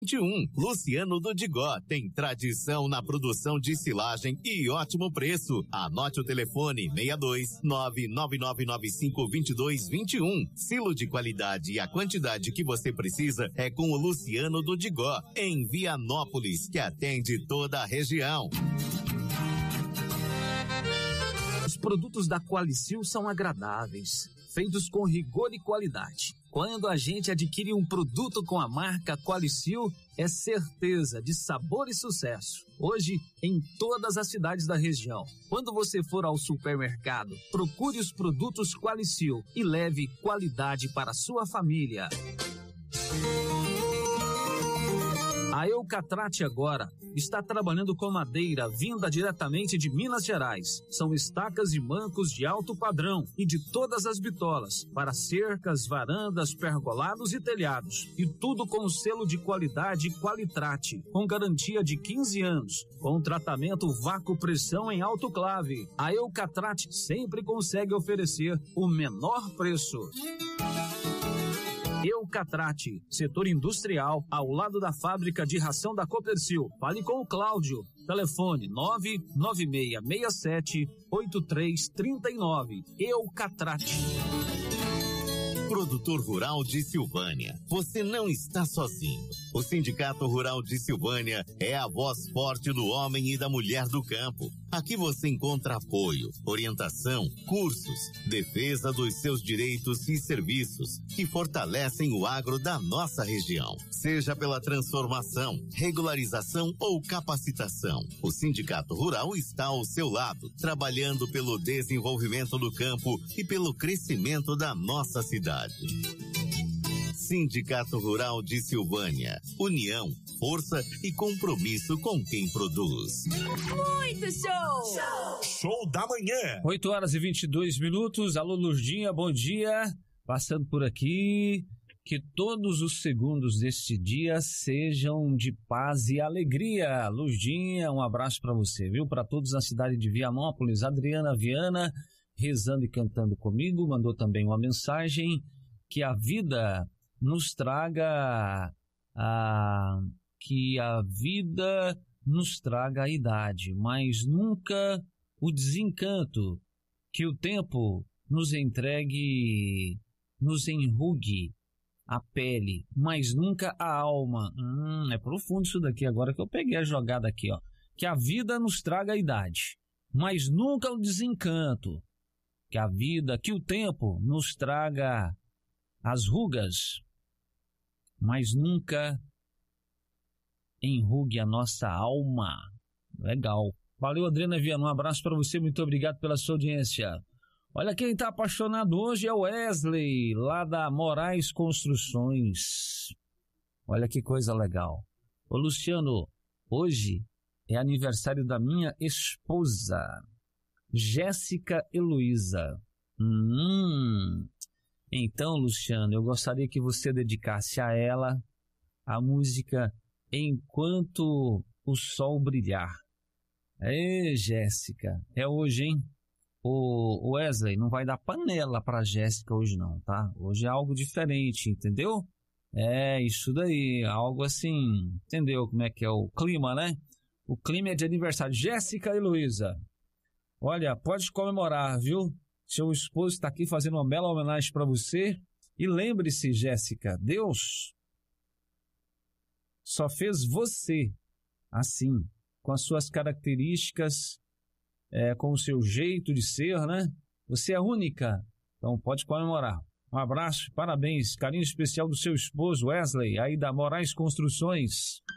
21. Luciano do Digó tem tradição na produção de silagem e ótimo preço. Anote o telefone 62 999952221. Silo de qualidade e a quantidade que você precisa é com o Luciano do Digó, em Vianópolis, que atende toda a região. Os produtos da Qualicil são agradáveis, feitos com rigor e qualidade. Quando a gente adquire um produto com a marca Qualicil, é certeza de sabor e sucesso. Hoje, em todas as cidades da região. Quando você for ao supermercado, procure os produtos Qualicil e leve qualidade para a sua família. A Eucatrate agora está trabalhando com madeira vinda diretamente de Minas Gerais. São estacas e mancos de alto padrão e de todas as bitolas, para cercas, varandas, pergolados e telhados. E tudo com o selo de qualidade Qualitrate, com garantia de 15 anos, com tratamento vácuo-pressão em autoclave. A Eucatrate sempre consegue oferecer o menor preço. Eucatrate, setor industrial, ao lado da fábrica de ração da Copercil. Fale com o Cláudio. Telefone 99667-8339. Eucatrate. Produtor Rural de Silvânia, você não está sozinho. O Sindicato Rural de Silvânia é a voz forte do homem e da mulher do campo. Aqui você encontra apoio, orientação, cursos, defesa dos seus direitos e serviços que fortalecem o agro da nossa região. Seja pela transformação, regularização ou capacitação, o Sindicato Rural está ao seu lado, trabalhando pelo desenvolvimento do campo e pelo crescimento da nossa cidade. Sindicato Rural de Silvânia. União, força e compromisso com quem produz. Muito show! Show da manhã. 8h22. Alô, Lurdinha, bom dia. Passando por aqui. Que todos os segundos deste dia sejam de paz e alegria. Lurdinha, um abraço para você, viu? Para todos na cidade de Vianópolis. Adriana Viana, rezando e cantando comigo, mandou também uma mensagem que a vida nos traga a idade, mas nunca o desencanto, que o tempo nos enrugue a pele, mas nunca a alma. É profundo isso daqui agora que eu peguei a jogada aqui, ó. Que a vida nos traga a idade, mas nunca o desencanto, que o tempo nos traga as rugas, mas nunca enrugue a nossa alma. Legal. Valeu, Adriana Viana, um abraço para você, muito obrigado pela sua audiência. Olha, quem está apaixonado hoje é o Wesley, lá da Moraes Construções. Olha que coisa legal. Ô Luciano, hoje é aniversário da minha esposa, Jéssica Heloísa. Então, Luciano, eu gostaria que você dedicasse a ela a música Enquanto o Sol Brilhar. Jéssica, é hoje, hein? O Wesley, não vai dar panela pra Jéssica hoje não, tá? Hoje é algo diferente, entendeu? Isso daí, algo assim, entendeu como é que é o clima, né? O clima é de aniversário. Jéssica Heloísa, olha, pode comemorar, viu? Seu esposo está aqui fazendo uma bela homenagem para você. E lembre-se, Jéssica, Deus só fez você assim, com as suas características, com o seu jeito de ser, né? Você é única, então pode comemorar. Um abraço, parabéns, carinho especial do seu esposo Wesley, aí da Moraes Construções.